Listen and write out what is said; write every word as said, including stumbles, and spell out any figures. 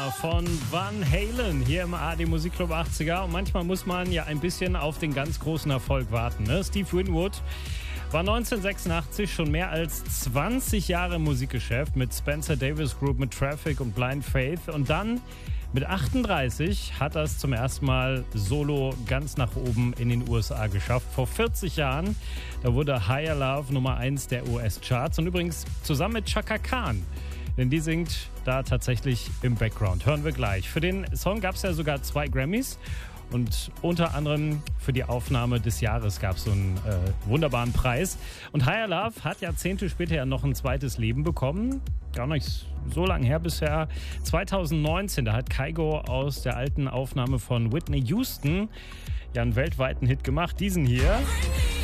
Summer von Van Halen hier im A R D Musikclub achtziger. Und manchmal muss man ja ein bisschen auf den ganz großen Erfolg warten. Ne? Steve Winwood war neunzehnhundertsechsundachtzig schon mehr als zwanzig Jahre im Musikgeschäft mit Spencer Davis Group, mit Traffic und Blind Faith. Und dann mit achtunddreißig hat er es zum ersten Mal solo ganz nach oben in den U S A geschafft. Vor vierzig Jahren, da wurde Higher Love Nummer eins der U S-Charts. Und übrigens zusammen mit Chaka Khan. Denn die singt da tatsächlich im Background. Hören wir gleich. Für den Song gab es ja sogar zwei Grammys. Und unter anderem für die Aufnahme des Jahres gab es so einen äh, wunderbaren Preis. Und Higher Love hat Jahrzehnte später ja noch ein zweites Leben bekommen. Gar nicht so lange her bisher. zweitausendneunzehn, da hat Kygo aus der alten Aufnahme von Whitney Houston ja einen weltweiten Hit gemacht. Diesen hier.